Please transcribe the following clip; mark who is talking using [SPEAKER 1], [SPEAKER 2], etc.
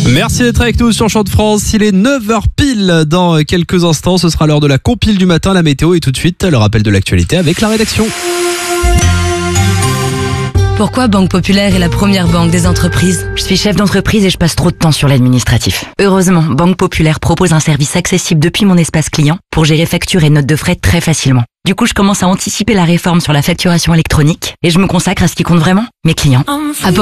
[SPEAKER 1] Merci d'être avec nous sur Chant de France. Il est 9h pile dans quelques instants. Ce sera l'heure de la compile du matin, la météo et tout de suite le rappel de l'actualité avec la rédaction.
[SPEAKER 2] Pourquoi Banque Populaire est la première banque des entreprises?
[SPEAKER 3] Je suis chef d'entreprise et je passe trop de temps sur l'administratif. Heureusement, Banque Populaire propose un service accessible depuis mon espace client pour gérer factures et notes de frais très facilement. Du coup, je commence à anticiper la réforme sur la facturation électronique et je me consacre à ce qui compte vraiment, mes clients.